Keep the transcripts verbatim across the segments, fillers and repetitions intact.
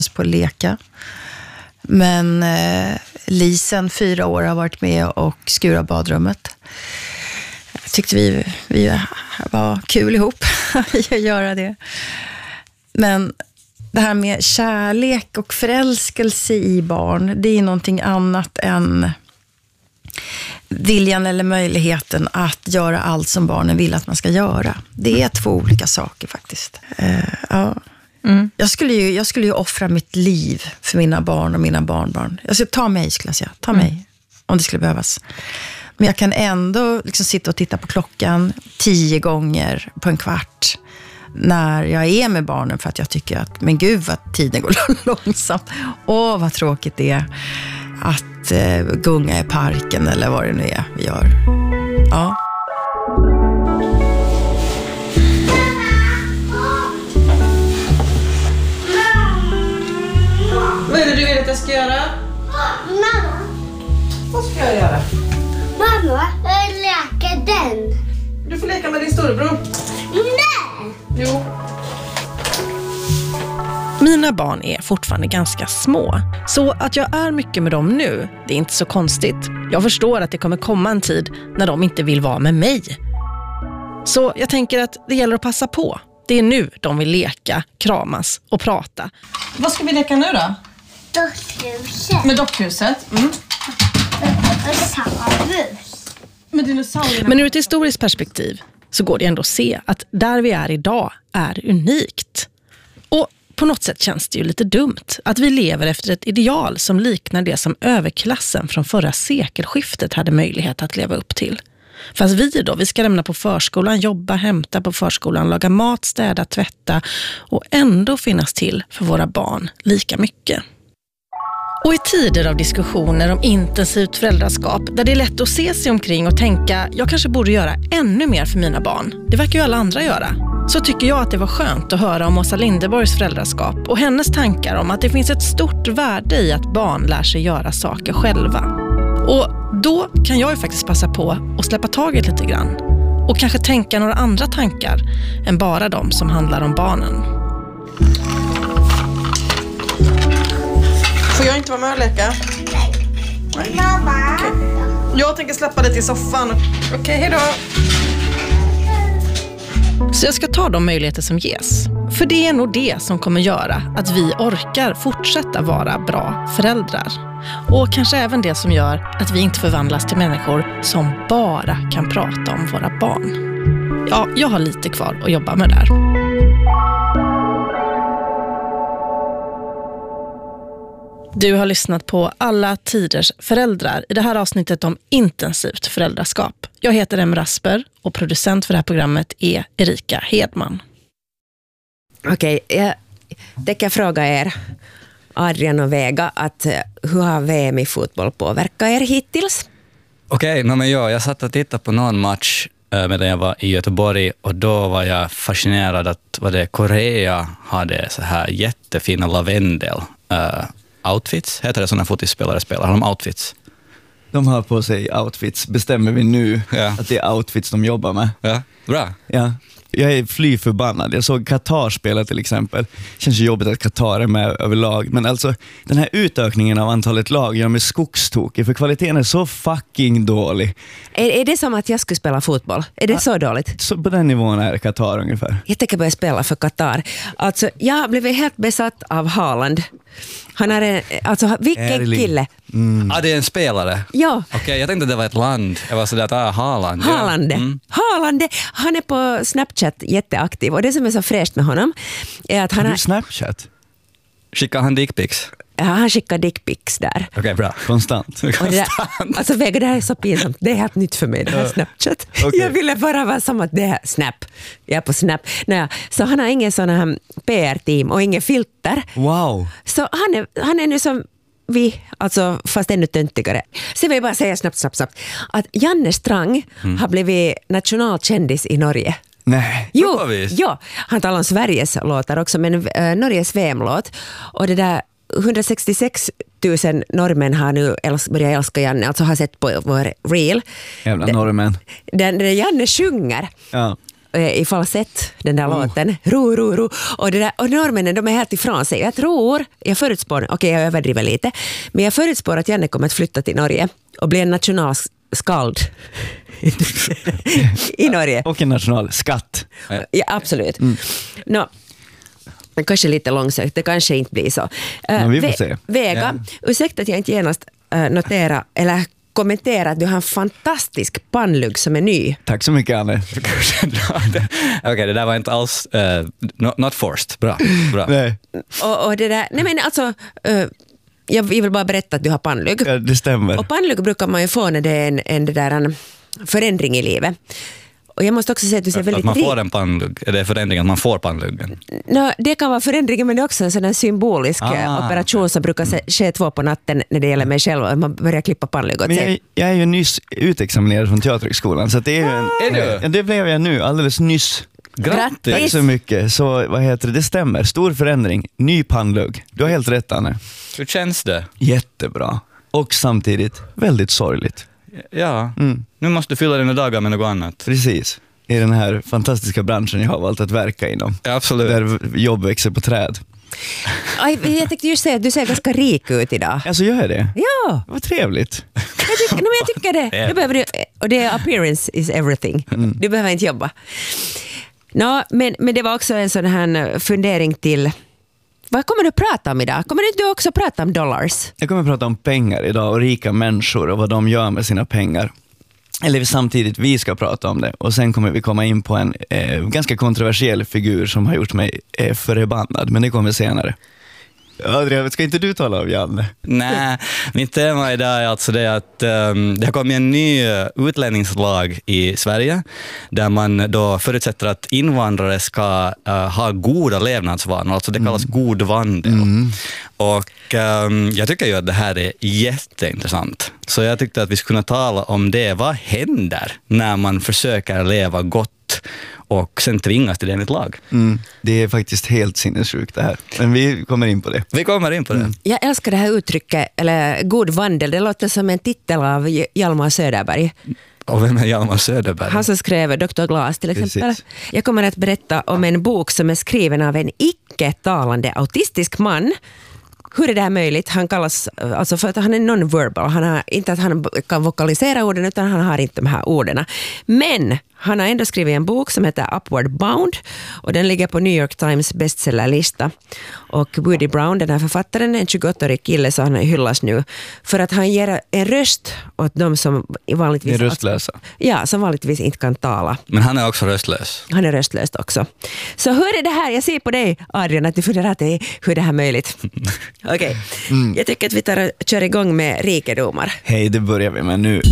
på att leka. Men eh, Lisen, fyra år, har varit med och skurat badrummet. Jag tyckte vi, vi var kul ihop att göra det. Men det här med kärlek och förälskelse i barn, det är någonting annat än viljan eller möjligheten att göra allt som barnen vill att man ska göra. Det är två olika saker faktiskt. Uh, ja. Mm. Jag skulle ju, jag skulle ju offra mitt liv för mina barn och mina barnbarn. Jag skulle ta mig, skulle jag säga. Ta mig, mm. om det skulle behövas. Men jag kan ändå liksom sitta och titta på klockan tio gånger på en kvart när jag är med barnen, för att jag tycker att, men gud vad tiden går långsamt. Åh, vad tråkigt det är att eh, gunga i parken eller vad det nu är vi gör. Ja. Vad är det du vill att jag ska göra? Mamma. Vad ska jag göra? Mamma, jag leker den. Du får leka med din storebror. Nej! Jo. Mina barn är fortfarande ganska små. Så att jag är mycket med dem nu, det är inte så konstigt. Jag förstår att det kommer komma en tid när de inte vill vara med mig. Så jag tänker att det gäller att passa på. Det är nu de vill leka, kramas och prata. Vad ska vi leka nu då? Dockhuset. Med dockhuset? Mm. Och samma hus. Med dinosaurierna. Men ur ett historiskt perspektiv så går det ändå att se att där vi är idag är unikt. Och på något sätt känns det ju lite dumt att vi lever efter ett ideal som liknar det som överklassen från förra sekelskiftet hade möjlighet att leva upp till. Fast vi då, vi ska lämna på förskolan, jobba, hämta på förskolan, laga mat, städa, tvätta och ändå finnas till för våra barn lika mycket. Och i tider av diskussioner om intensivt föräldraskap där det är lätt att se sig omkring och tänka jag kanske borde göra ännu mer för mina barn, det verkar ju alla andra göra, så tycker jag att det var skönt att höra om Åsa Linderborgs föräldraskap och hennes tankar om att det finns ett stort värde i att barn lär sig göra saker själva. Och då kan jag ju faktiskt passa på att släppa taget lite grann och kanske tänka några andra tankar än bara de som handlar om barnen. Får jag inte vara med och leka? Nej. Mamma. Okay. Jag tänker släppa dig till soffan. Okej, okay, hej då. Så jag ska ta de möjligheter som ges. För det är nog det som kommer göra att vi orkar fortsätta vara bra föräldrar. Och kanske även det som gör att vi inte förvandlas till människor som bara kan prata om våra barn. Ja, jag har lite kvar att jobba med där. Du har lyssnat på Alla tiders föräldrar i det här avsnittet om intensivt föräldraskap. Jag heter Em Rasper och producent för det här programmet är Erika Hedman. Okej, jag tänker fråga er, Adrian och Vega, att hur har V M i fotboll påverkat er hittills? Okej, okay, no, men ja, jag satt och tittade på någon match äh, medan jag var i Göteborg och då var jag fascinerad att vad det, Korea hade så här jättefina lavendel äh, outfits. Heter det sådana fotispelare spelar? Har de outfits? De har på sig outfits, bestämmer vi nu ja. att det är outfits de jobbar med. Ja, bra. Ja. Jag är fly förbannad. Jag såg Qatar spela till exempel. Känns ju jobbigt att Qatar är med överlag. Men alltså, den här utökningen av antalet lag gör mig skogstokig. För kvaliteten är så fucking dålig. Är, är det som att jag skulle spela fotboll? Är det ja, så dåligt? Så på den nivån är Qatar ungefär. Jag tänker börja spela för Qatar. Alltså, jag har blivit helt besatt av Haaland. Han är en, alltså vilken Ärlig. kille. Mm. Ah, det är en spelare? Ja. Okej, okay, jag tänkte att det var ett land. Jag var sådär att ah, Haaland. Haaland. Ja. Mm. Haaland, han är på Snapchat jätteaktiv. Och det som är så fräscht med honom är att han har... har... Snapchat? Skickar han dickpics? Ja, han skickar dickpics där. Okej, okay, bra. Konstant. Och det där, alltså Vega, det här är så pinsamt. Det är helt nytt för mig, det här Snapchat. Okay. Jag ville bara vara som att det här Snap. Jag är på Snap. Naja, så han har ingen sån här P R-team och ingen filter. Wow. Så han är, han är nu som vi, alltså fast ännu töntigare. Så vill jag bara säga snabbt, snabbt, snabbt att Janne Strang mm. har blivit nationalkändis i Norge. Nej. Jo, ja, han talar om Sveriges låtar också, men uh, Norges V M-låt. Och det där hundrasextiosex tusen norrmän har nu äls- börjat älska Janne, alltså har sett på vår reel. Jävla norrmän. Den, den Janne sjunger. Ja. i falsett, den där oh. låten. Ro, ro, ro. Och, det där, och norrmännen, de är helt ifrån sig. Jag tror, jag förutspår, okej okay, jag överdriver lite, men jag förutspår att Janne kommer att flytta till Norge och bli en nationalskald i Norge. Och en nationalskatt. Ja, absolut. Mm. No, kanske lite långsökt, det kanske inte blir så. Uh, vi får se. Vega, yeah. ursäkta att jag inte genast uh, notera eller kommentera att du har en fantastisk pannlugg som är ny. Tack så mycket, Anne. Okej, okay, det där var inte alls uh, not, not forced. Bra. Bra. Nej. Och, och det där, nej men alltså uh, jag vill bara berätta att du har pannlugg. Ja, det stämmer. Och pannlugg brukar man ju få när det är en, en, det där, en förändring i livet. Och jag måste också säga att du ser väldigt rik. Att man får en pannlugg, är det förändringen att man får pannluggen? No, det kan vara förändringen, men det är också en sån symbolisk ah, operation som brukar ske två på natten när det gäller mig själv och man börjar klippa pannlugg åt sig. Men jag, jag är ju nyss utexaminerad från Teaterhögskolan, så det är ju en, ah, en, det blev jag nu alldeles nyss. Grattis! Tack så mycket. Så vad heter det? Det stämmer. Stor förändring. Ny pannlugg. Du har helt rätt, Anne. Hur känns det? Jättebra. Och samtidigt väldigt sorgligt. Ja, mm. Nu måste du fylla dina dagar med något annat. Precis. I den här fantastiska branschen jag har valt att verka inom. Ja, absolut. Där jobb växer på träd. Aj, jag tänkte just säga att du ser ganska rik ut idag. Alltså gör jag det? Ja. Vad trevligt. Jag, tyck, nej, men jag tycker det. Du behöver, och det är appearance is everything. Mm. Du behöver inte jobba. No, men, men det var också en sån här fundering till... Vad kommer du att prata om idag? Kommer du också prata om dollars? Jag kommer att prata om pengar idag och rika människor och vad de gör med sina pengar. Eller samtidigt vi ska prata om det. Och sen kommer vi komma in på en eh, ganska kontroversiell figur som har gjort mig eh, förbannad. Men det kommer senare. Adrian, ska inte du tala om Janne? Nej, mitt tema idag är alltså det att um, det har kommit en ny utlänningslag i Sverige där man då förutsätter att invandrare ska uh, ha goda levnadsvanor, alltså det kallas mm. god vandel. Mm. Och um, jag tycker ju att det här är jätteintressant. Så jag tyckte att vi skulle kunna tala om det. Vad händer när man försöker leva gott och sen tvingas till det enligt lag? Mm. Det är faktiskt helt sinnessjukt det här. Men vi kommer in på det. Vi kommer in på det. Mm. Jag älskar det här uttrycket, eller god vandel. Det låter som en titel av Hjalmar Söderberg. Och vem är Hjalmar Söderberg? Han som skrev doktor Glas till exempel. Precis. Jag kommer att berätta om en bok som är skriven av en icke-talande autistisk man. Hur är det här möjligt? Han kallas, alltså för att han är non-verbal. Han har inte att han kan vokalisera orden, utan han har inte de här orden. Men han har ändå skrivit en bok som heter Upward Bound och den ligger på New York Times bestsellerlista. Och Woody Brown, den här författaren, en tjugoåttaårig kille, så han hyllas nu för att han ger en röst åt de som vanligtvis... är röstlösa. Ja, som vanligtvis inte kan tala. Men han är också röstlös. Han är röstlös också. Så hur är det här? Jag ser på dig, Adrian, att du funderar till hur det här är möjligt. Okej, okay. mm. Jag tycker att vi tar och kör igång med rikedomar. Hej, det börjar vi med nu.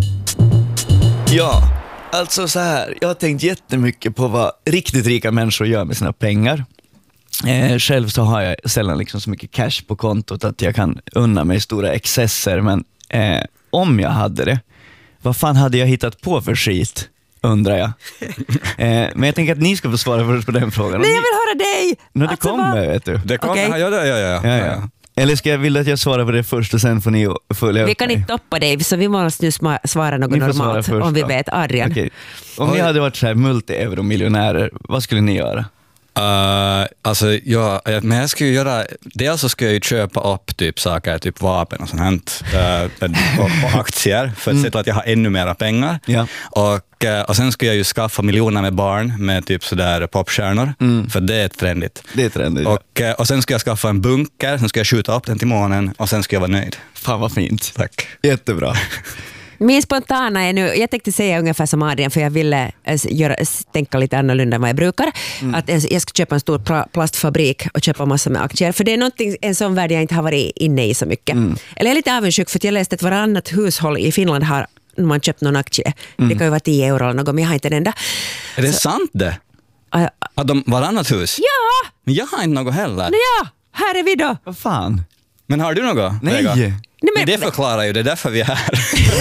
Ja, alltså så här. Jag har tänkt jättemycket på vad riktigt rika människor gör med sina pengar. Eh, själv så har jag sällan liksom så mycket cash på kontot att jag kan unna mig stora excesser. Men eh, om jag hade det, vad fan hade jag hittat på för skit? Undrar jag. Eh, men jag tänker att ni ska få svara först på den frågan. Nej, jag vill höra dig! När det alltså, kommer, vad? Vet du. Det kommer, okay. ja, ja, ja, ja. ja, ja. Eller ska jag vilja att jag svarar på det först och sen får ni följa upp. Vi kan mig. inte toppa dig, så vi måste nu svara något normalt svara om vi vet. Adrian. Okay. Om ni hade varit så här multi-euro-miljonärer, vad skulle ni göra? Uh, alltså, ja, men jag skulle göra, dels så skulle jag ju köpa upp typ saker, typ vapen och sånt här, uh, och, och aktier för att mm. se till att jag har ännu mera pengar. Ja. Och, uh, och sen skulle jag ju skaffa miljoner med barn med typ sådär popstjärnor, mm. för det är trendigt. Det är trendigt, och, ja. och sen skulle jag skaffa en bunker, sen skulle jag skjuta upp den till månen och sen skulle jag vara nöjd. Fan vad fint. Tack. Jättebra. Min spontana är nu, jag tänkte säga ungefär som Adrian, för jag ville göra, tänka lite annorlunda än vad jag brukar. Mm. Att jag ska köpa en stor plastfabrik och köpa massor med aktier. För det är någonting, en sån värld jag inte har varit inne i så mycket. Mm. Eller jag är lite avundsjuk, för att jag läste att varannat hushåll i Finland har, när man köpt någon aktie. Mm. Det kan ju vara tio euro eller något, men jag har inte en enda. Är det så, sant det? Uh, att de varannat hus? Ja! Men jag har inte något heller. Ja, här är vi då. Vad fan? Men har du något? Nej. Vega? Nej, men, det förklarar ju, det är därför vi är här.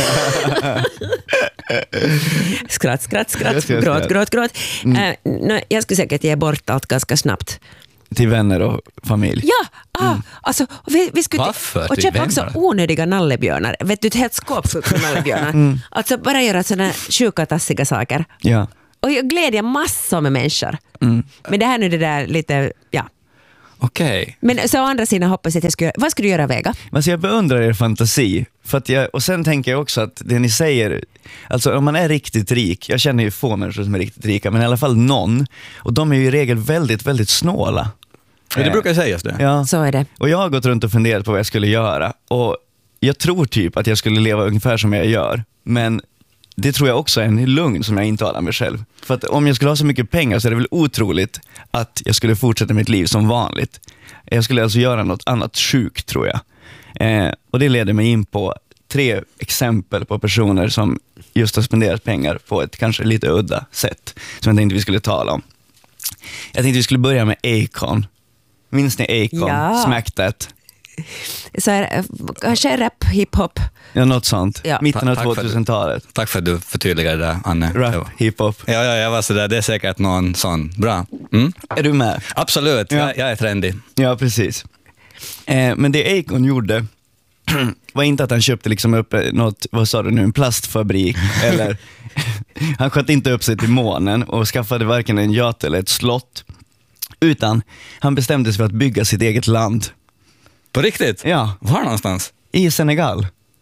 skratt, skratt, skratt, gråt, gråt, gråt. Mm. Uh, no, jag skulle säkert ge bort allt ganska snabbt. Till vänner och familj? Ja, ah, mm. alltså, vi, vi skulle Varför? Och köpa också onödiga nallebjörnar. Vet du, ett helt skåp för nallebjörnar. Mm. Alltså bara göra sådana sjuka tassiga saker. Ja. och jag glädjer massor med människor. Mm. Men det här nu det där lite, ja. Okej. Okay. Men så å andra sidan hoppas jag att jag skulle, vad skulle du göra, Vega? Alltså jag beundrar er fantasi. För att jag, och sen tänker jag också att det ni säger, alltså om man är riktigt rik, jag känner ju få människor som är riktigt rika, men i alla fall någon, och de är ju i regel väldigt, väldigt snåla. Ja, det brukar sägas det. Ja. Så är det. Och jag har gått runt och funderat på vad jag skulle göra. Och jag tror typ att jag skulle leva ungefär som jag gör. Men det tror jag också är en lugn som jag intalar mig själv. För att om jag skulle ha så mycket pengar så är det väl otroligt att jag skulle fortsätta mitt liv som vanligt. Jag skulle alltså göra något annat sjukt, tror jag. Eh, och det leder mig in på tre exempel på personer som just har spenderat pengar på ett kanske lite udda sätt. Som jag tänkte vi skulle tala om. Jag tänkte vi skulle börja med Akon. Minns ni Akon? Ja. Smack That. Så här, kanske rap, hiphop. Ja, något sånt. Ja. Mitten av Tack för tvåtusentalet. Tack för att du förtydligade det där, Anne. Rap, hiphop. Ja, ja, jag var sådär, det är säkert någon sån. Bra. Mm? Är du med? Absolut, Ja. jag, jag är trendig. Ja, precis. Eh, men det Akon gjorde var inte att han köpte liksom upp något, vad sa du nu, en plastfabrik. Eller han sköt inte upp sig till månen och skaffade varken en yacht eller ett slott. Utan han bestämde sig för att bygga sitt eget land. På riktigt? Ja. Var någonstans? I Senegal.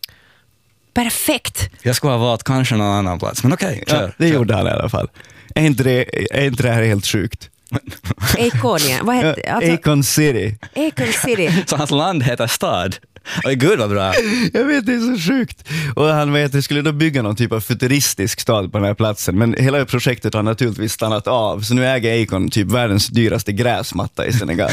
Perfekt. Jag skulle ha valt kanske någon annan plats, men okej, okay, Ja, det gjorde han i alla fall. Är inte det, är inte det här helt sjukt? Akonien, vad heter alltså, Akon City. Akon City. Så hans land heter stad. Oj, gud vad bra. Jag vet, det är så sjukt. Och han vet, det skulle då bygga någon typ av futuristisk stad på den här platsen. Men hela projektet har naturligtvis stannat av. Så nu äger Akon typ världens dyraste gräsmatta i Senegal.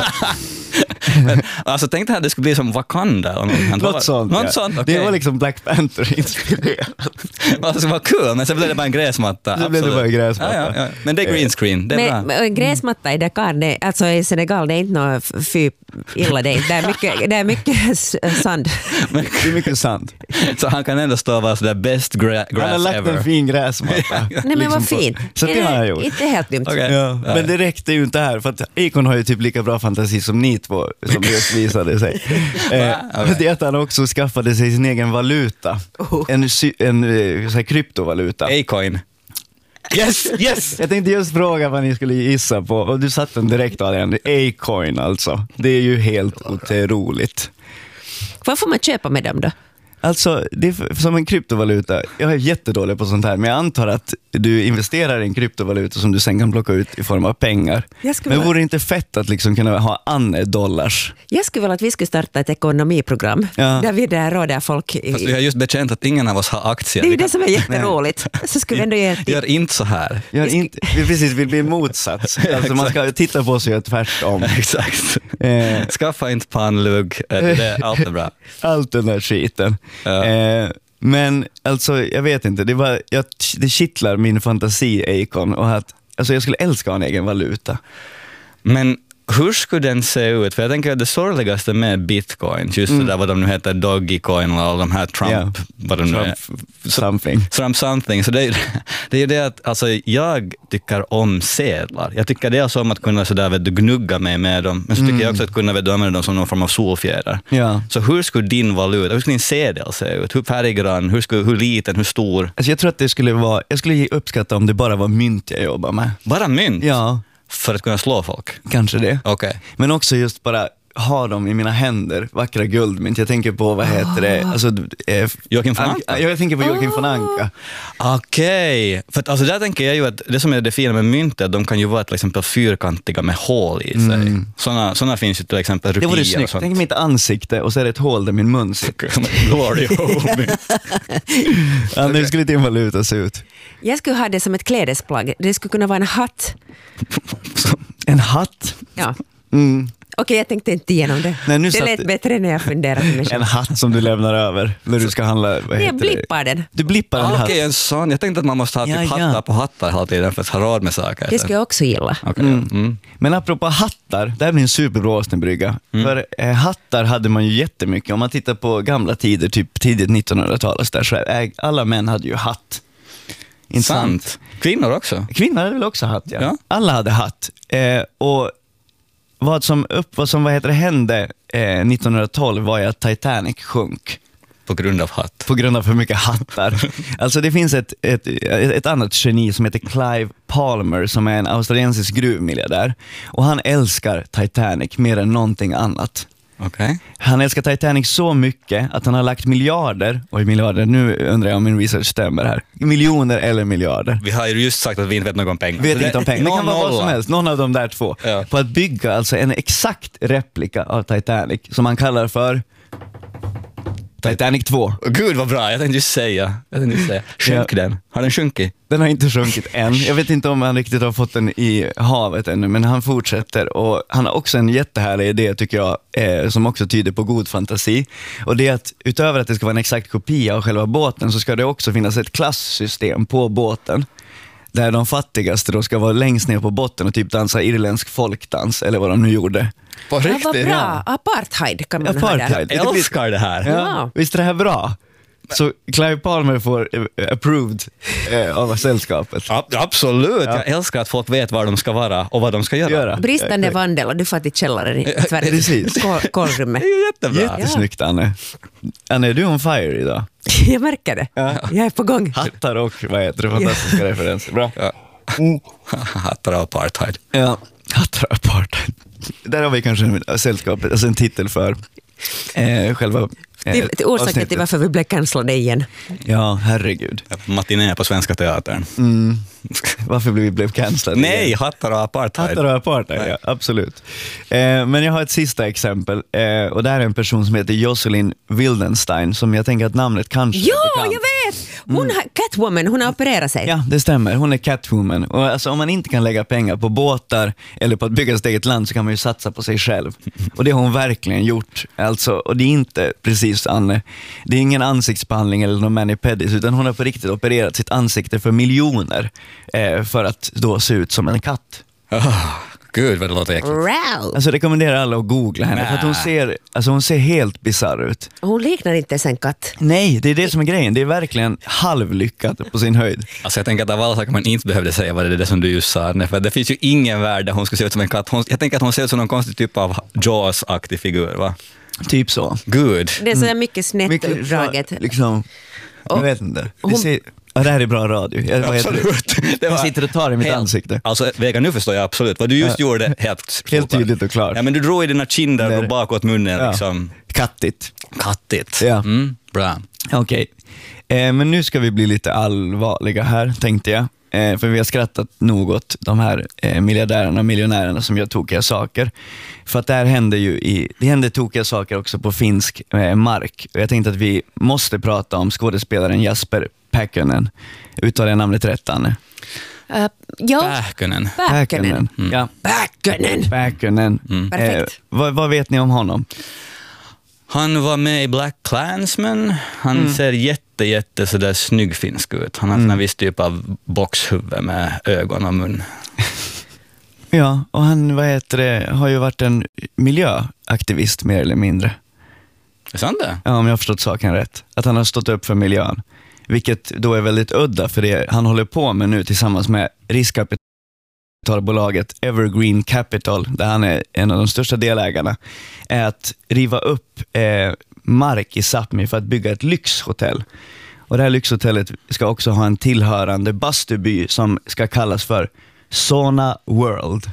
Men, alltså tänkte jag att det skulle bli som Wakanda. Något, Något sånt, något ja. sånt okay. Det var liksom Black Panther inspirerat. Alltså, det var kul, men sen blev det bara en gräsmatta. Så blev det bara en gräsmatta. Ja, ja, ja. Men det är green screen, det är Men, bra. men gräsmatta i Dakar, det, alltså i Senegal, det är inte något fy illa. Det är, det är mycket, det är mycket s- sand. Men, Det är mycket sant. så han kan ändå stå och vara sådär best gra- Han har grass lagt ever. en fin gräsmatta. Nej men vad Liksom fint. på- Så det har jag gjort. Inte helt dumt. Okej. Ja, men det räckte ju inte här, för att Akon har ju typ lika bra fantasi som ni två, som just visade sig. Eh, Okej. Det är att han också skaffade sig sin egen valuta. Oh. En, sy- en eh, så här kryptovaluta. A-coin. Yes, yes! Jag tänkte just fråga vad ni skulle gissa på, och du satt den direkt, Adrian. A-coin alltså. Det är ju helt otroligt. Vad får man köpa med dem då? Alltså, det är för, som en kryptovaluta. Jag är jättedålig på sånt här, men jag antar att du investerar i en kryptovaluta som du sen kan plocka ut i form av pengar. Jag skulle Men vara- vore det inte fett att liksom kunna ha anne-dollars? Jag skulle vilja att vi skulle starta ett ekonomiprogram Ja. där vi där råder folk. I, Fast vi har just bekänt att ingen av oss har aktier. det är ju Vi det som är jätteroligt. Så skulle vi ändå ge ett Gör inte så här. Jag inte, vi precis vill bli motsats. Alltså man ska titta på sig och göra tvärtom. Exakt. Eh, Skaffa inte pannlugg. Eh, Det är allt är bra. allt den där skiten. Ja. Eh, men alltså, jag vet inte. Det, var, jag, det kittlar min fantasi, Akon. Och att, alltså, jag skulle älska en egen valuta. Men hur skulle den se ut? För jag tänker att det sorgligaste med bitcoin, just det där vad de nu heter, Dogecoin och alla de här Trump, Ja. vad de nu är. Trump something. Trump something. Så det är, det är ju det att alltså, jag tycker om sedlar. Jag tycker det är så om att kunna sådär, vet du, gnugga mig med dem. Men så tycker jag också att kunna vet du, använda dem som någon form av solfjäder. Ja. Så hur skulle din valuta, hur skulle din sedel se ut? Hur färggrann, hur, skulle, hur liten, hur stor? Alltså, jag tror att det skulle vara, jag skulle uppskatta om det bara var mynt jag jobbar med. Bara mynt? Ja, För att kunna slå folk? kanske det. Okej. Men också just bara ha dem i mina händer, vackra guldmynt. Jag tänker på, vad heter det? Alltså, eh, Joakim von An- Anka? Jag tänker på Joakim von Anka. Okej, för att, alltså, där tänker jag ju att det som är det fina med mynt är att de kan ju vara till exempel fyrkantiga med hål i sig. Såna, såna finns ju till exempel Det rupier vore och snyggt. sånt. Tänk mitt ansikte och så är det ett hål där min mun sitter. Som ett glory hole. Ja, nu skulle din valuta se ut. Jag skulle ha det som ett klädesplagg. Det skulle kunna vara en hatt. En hatt. Ja. Mm. Okej, jag tänkte inte igenom det. Nej, nu det satt- lät bättre när jag funderade på mig En själv. hatt som du lämnar över när du ska handla. Vad Jag heter det? blippar den. Du blippar en Ah, hatt. Okej, en sån. Jag tänkte att man måste ha typ Ja, ja. hattar på hattar hela tiden för att ha råd med saker. Det skulle jag också gilla. Okej, mm. Men apropå hattar, det här blir en superbra Åstenbrygga. För eh, hattar hade man ju jättemycket. Om man tittar på gamla tider, typ tidigt nittonhundratal, så, där, så eh, alla män hade ju hatt. Intressant. Sant. Kvinnor också. Kvinnor hade väl också hatt, ja. Ja. Alla hade hatt. Eh, och vad som, upp, vad som vad heter det, hände eh, nittonhundratolv var ju att Titanic sjönk. På grund av hatt. På grund av för mycket hattar. Alltså det finns ett, ett, ett annat geni som heter Clive Palmer som är en australiensisk gruvmiljardär. Och han älskar Titanic mer än någonting annat. Okay. Han älskar Titanic så mycket att han har lagt miljarder, och miljarder, nu undrar jag om min research stämmer här. Miljoner eller miljarder. Vi har ju just sagt att vi inte vet något om pengar. Vi vet inte om pengar. Det kan vara vad som helst, någon av de där två. Ja. På att bygga alltså en exakt replika av Titanic som man kallar för Titanic två. Gud vad bra, jag tänkte just säga. Jag tänkte just säga. Sjönk Ja. den? Har den sjunkit? Den har inte sjunkit än. Jag vet inte om han riktigt har fått den i havet ännu, men han fortsätter. Och han har också en jättehärlig idé tycker jag, eh, som också tyder på god fantasi. Och det är att utöver att det ska vara en exakt kopia av själva båten så ska det också finnas ett klassystem på båten. Där de fattigaste då ska vara längst ner på botten och typ dansa irländsk folkdans eller vad de nu gjorde. På Ja, riktigt? vad bra. Apartheid kan man ha där. Apartheid. Jag älskar det här. Ja. Wow. Visst är det här bra? Så Clive Palmer får eh, approved eh, av sällskapet. Ja, absolut, Ja. jag älskar att folk vet var de ska vara och vad de ska göra. Göra. Bristande vandel och du får till källaren i Sverige. Precis. Kol- kolrummet. Det är ju jättebra. Jättesnyggt, Anne. Anne, är du on fire idag? Jag märker det. Jag är på gång. Hattar och vad heter det? Fantastiska referenser. Bra. Ja. Hattar av apartheid. Ja, hattar och apartheid. Där har vi kanske en, sällskapet, alltså en titel för eh, själva eh, Till, till orsaken avsnittet. till varför vi blev cancellade igen. Ja, herregud. Matiné på Svenska Teatern. Mm. Varför blev vi blev cancellade? Nej, hattar och apartheid. Hattar och apartheid, ja, absolut. Eh, men jag har ett sista exempel. Eh, och det här är en person som heter Jocelyn Wildenstein, som jag tänker att namnet kanske Ja, är bekant. jag vet! Hon har, Catwoman, hon har opererat sig. Ja, det stämmer. Hon är Catwoman. Och alltså, om man inte kan lägga pengar på båtar eller på att bygga sitt eget land så kan man ju satsa på sig själv. Och det har hon verkligen gjort. Alltså, och det är inte precis, Anne, det är ingen ansiktsbehandling eller någon mani-pedis, utan hon har på riktigt opererat sitt ansikte för miljoner eh, för att då se ut som en katt. Oh, gud vad det låter äckligt. Wow. Alltså det rekommenderar alla att googla henne för att hon ser, alltså hon ser helt bizarr ut. Hon liknar inte ens en katt. Nej, det är det som är grejen. Det är verkligen halvlyckat på sin höjd. Alltså jag tänker att av alla saker man inte behövde säga var det det som du just sa. Nej, för det finns ju ingen värld där hon skulle se ut som en katt. Hon, jag tänker att hon ser ut som någon konstig typ av Jaws-aktig figur, va? Typ så. Gud. Det är så mycket snett Mycket, uppdraget. liksom, jag vet inte. Det, hon- ser, ja, det här är bra radio. Jag, vad heter det? Absolut. Det Jag sitter och tar i mitt helt- ansikte. Alltså Vega, nu förstår jag absolut. Vad du just gjorde, helt Helt tydligt och klart. Ja, men du drog i dina kinder Där. och bakåt munnen Ja. liksom. Kattigt. Kattigt. Ja. Mm, bra. Okej. Eh, men nu ska vi bli lite allvarliga här, tänkte jag. Eh, för vi har skrattat nog åt de här eh, miljardärerna och miljonärerna som gör tokiga saker. För att det här händer ju i, det händer tokiga saker också på finsk eh, mark. Och jag tänkte att vi måste prata om skådespelaren Jasper Pääkkönen. Uttalar jag namnet rätt, Anne? Uh, ja, Pääkkönen. Pääkkönen. Mm. Ja, Pääkkönen. Pääkkönen. Mm. Perfekt. vad, vad vet ni om honom? Han var med i Black Klansman. Han Mm. ser jätte, jätte sådär snygg finsk ut. Han har mm. en viss typ av boxhuvud med ögon och mun. Ja, och han vad heter det, har ju varit en miljöaktivist mer eller mindre. Är det sant det? Ja, om jag har förstått saken rätt. Att han har stått upp för miljön. Vilket då är väldigt udda för det han håller på med nu tillsammans med riskkapitalbolaget Evergreen Capital, där han är en av de största delägarna, är att riva upp eh, mark i Sápmi för att bygga ett lyxhotell. Och det här lyxhotellet ska också ha en tillhörande bastuby som ska kallas för Sauna World.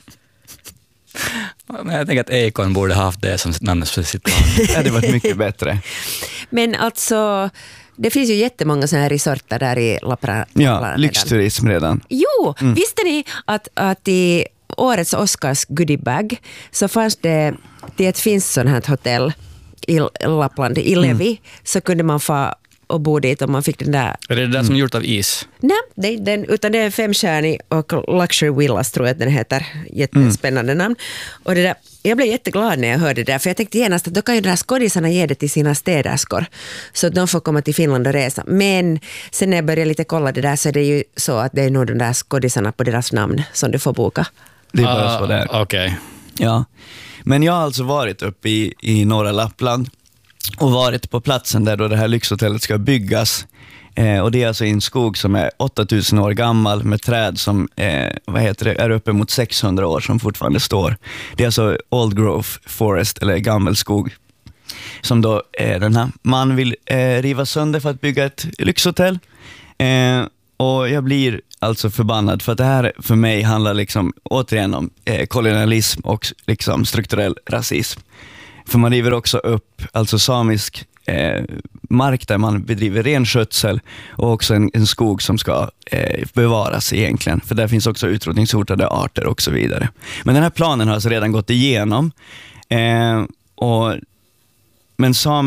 Men jag tänker att Akon borde haft det som namnet för sitt land. Det hade varit mycket bättre. Men alltså, det finns ju jättemånga sådana här resorter där i Lapra. Ja, lyxturism redan. Jo, visste ni att, att i årets Oscars goodiebag så fanns det, det finns sådant här hotell i Lappland, i Levi, mm. så kunde man få och bo dit om man fick den där. Är det det där som är gjort av is? Nej, det, den, utan det är femstjärnig och Luxury Villas tror jag att den heter. Jättespännande namn. Och det där, jag blev jätteglad när jag hörde det där, för jag tänkte genast att då kan ju de där skådisarna ge det till sina städerskor så att de får komma till Finland och resa. Men sen när jag började lite kolla det där så är det ju så att det är nog de där skådisarna på deras namn som du får boka. Det är bara så där. Okej. Okay. Ja. Men jag har alltså varit uppe i, i norra Lappland och varit på platsen där då det här lyxhotellet ska byggas. Eh, och det är alltså i en skog som är åtta tusen år gammal med träd som eh, vad heter det, är uppe mot sexhundra år som fortfarande står. Det är alltså Old Growth Forest eller gammelskog. som då eh, den här man vill eh, riva sönder för att bygga ett lyxhotell. Eh, och jag blir alltså förbannad för att det här för mig handlar liksom återigen om eh, kolonialism och liksom strukturell rasism. För man river också upp alltså samisk eh, mark där man bedriver renskötsel och också en, en skog som ska eh, bevaras egentligen. För där finns också utrotningshotade arter och så vidare. Men den här planen har alltså redan gått igenom. Eh, och, men sam